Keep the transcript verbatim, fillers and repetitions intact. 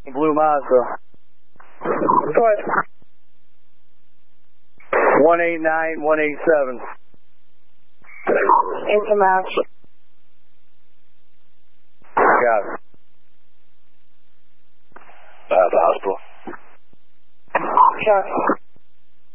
Blue Mazda. What? one eight nine one eight seven. Into Mass. Got it. Uh, the hospital. Sure.